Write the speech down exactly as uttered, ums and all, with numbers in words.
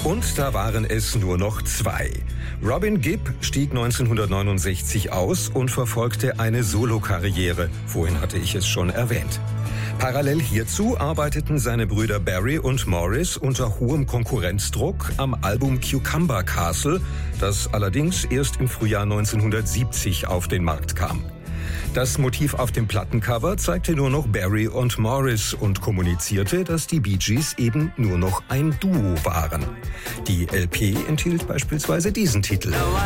Und da waren es nur noch zwei. Robin Gibb stieg neunzehnhundertneunundsechzig aus und verfolgte eine Solokarriere. Vorhin hatte ich es schon erwähnt. Parallel hierzu arbeiteten seine Brüder Barry und Maurice unter hohem Konkurrenzdruck am Album Cucumber Castle, das allerdings erst im Frühjahr neunzehnhundertsiebzig auf den Markt kam. Das Motiv auf dem Plattencover zeigte nur noch Barry und Maurice und kommunizierte, dass die Bee Gees eben nur noch ein Duo waren. Die L P enthielt beispielsweise diesen Titel.